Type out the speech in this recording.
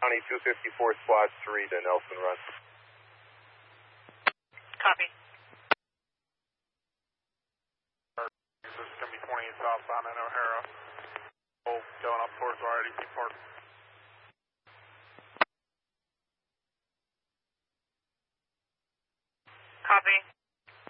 County 254 Squad 3 to Nelson Run. Copy. This is going to be 28 southbound in O'Hara. Going up towards RIDC Park. Copy.